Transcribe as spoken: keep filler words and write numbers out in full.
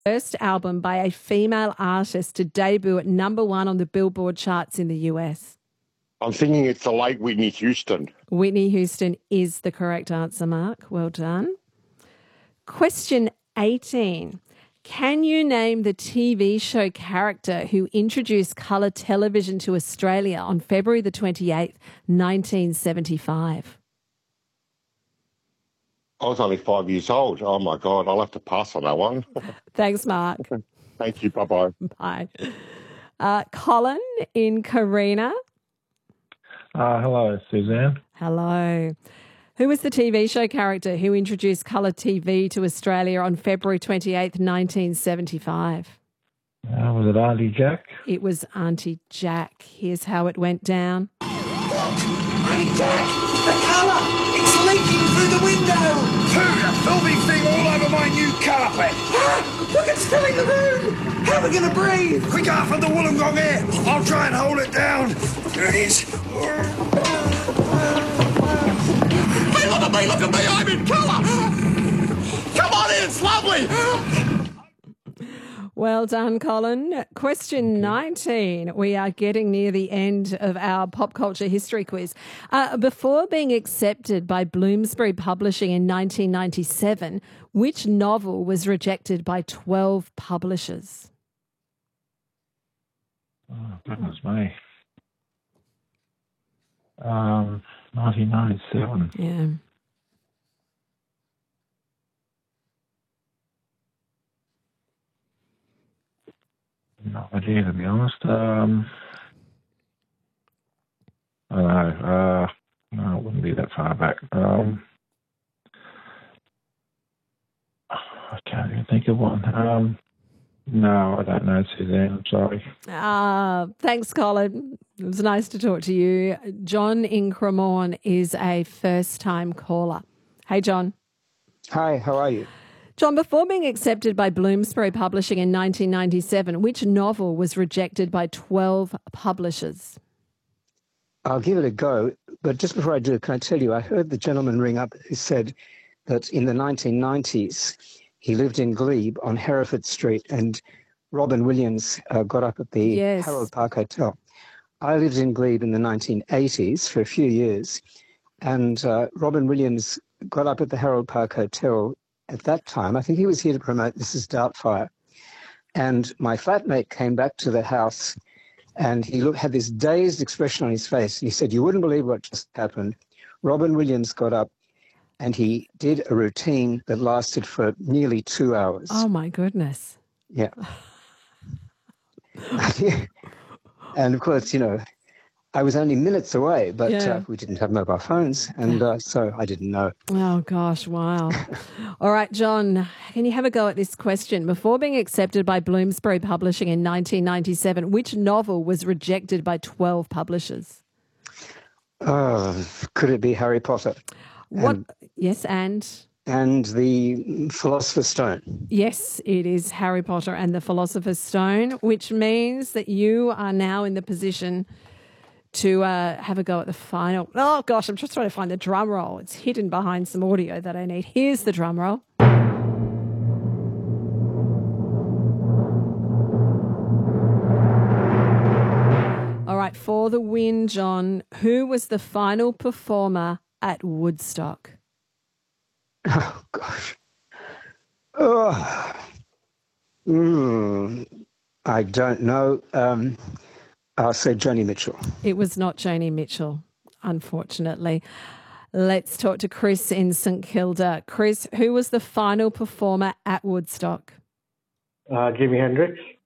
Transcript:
First album by a female artist to debut at number one on the Billboard charts in the U S? I'm thinking it's the late Whitney Houston. Whitney Houston is the correct answer, Mark. Well done. Question eighteen. Can you name the T V show character who introduced colour television to Australia on February the twenty-eighth, nineteen seventy-five? I was only five years old. Oh, my God. I'll have to pass on that one. Thanks, Mark. Thank you. Bye-bye. Bye. Uh, Colin in Carina. Uh, hello, Suzanne. Hello. Who was the T V show character who introduced colour T V to Australia on February twenty-eighth, nineteen seventy-five? Uh, was it Auntie Jack? It was Auntie Jack. Here's how it went down. Auntie Jack, the colour, it's leaking through the window. Pooh, the filthy thing all over my new carpet. Ah, look, it's filling the room. How are we going to breathe? Quick off of the Wollongong air. I'll try and hold it down. There it is. Hey, look at me, look at me, I'm in colour! Come on in, it's lovely! Well done, Colin. Question nineteen. We are getting near the end of our pop culture history quiz. Uh, before being accepted by Bloomsbury Publishing in nineteen ninety-seven, which novel was rejected by twelve publishers? Oh, goodness me. Um, nineteen ninety-seven. Yeah. No idea, to be honest. Um, I don't know. Uh, no, it wouldn't be that far back. Um, I can't even think of one. Um, no, I don't know, Suzanne. I'm sorry. Ah, thanks, Colin. It was nice to talk to you. John in Cremorne is a first-time caller. Hey, John. Hi, how are you? John, before being accepted by Bloomsbury Publishing in nineteen ninety-seven, which novel was rejected by twelve publishers? I'll give it a go, but just before I do, can I tell you, I heard the gentleman ring up who said that in the nineteen nineties he lived in Glebe on Hereford Street and Robin Williams uh, got up at the Yes. Harold Park Hotel. I lived in Glebe in the nineteen eighties for a few years, and uh, Robin Williams got up at the Harold Park Hotel at that time. I think he was here to promote Missus Doubtfire. And my flatmate came back to the house and he looked, had this dazed expression on his face. And he said, you wouldn't believe what just happened. Robin Williams got up and he did a routine that lasted for nearly two hours. Oh, my goodness. Yeah. And of course, you know, I was only minutes away, but Yeah. uh, we didn't have mobile phones, and uh, so I didn't know. Oh, gosh, wow. All right, John, can you have a go at this question? Before being accepted by Bloomsbury Publishing in nineteen ninety-seven, which novel was rejected by twelve publishers? Oh, could it be Harry Potter? What? And, Yes, and? and the Philosopher's Stone. Yes, it is Harry Potter and the Philosopher's Stone, which means that you are now in the position to uh, have a go at the final. Oh, gosh, I'm just trying to find the drum roll. It's hidden behind some audio that I need. Here's the drum roll. All right, for the win, John, who was the final performer at Woodstock? Oh, gosh. Oh. Mm, I don't know. Um, I'll say Joni Mitchell. It was not Joni Mitchell, unfortunately. Let's talk to Chris in St Kilda. Chris, who was the final performer at Woodstock? Uh, Jimi Hendrix.